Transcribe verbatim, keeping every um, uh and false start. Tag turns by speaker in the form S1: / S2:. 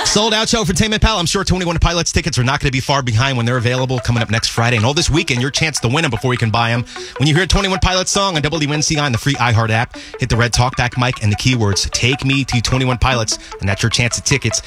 S1: Sold out show for Entertainment Pal. I'm sure twenty-one Pilots tickets are not going to be far behind when they're available coming up next Friday. And all this weekend, your chance to win them before you can buy them. When you hear a twenty-one Pilots song on W N C I on the free iHeart app, hit the red talkback mic and the keywords, take me to twenty-one Pilots, and that's your chance at tickets.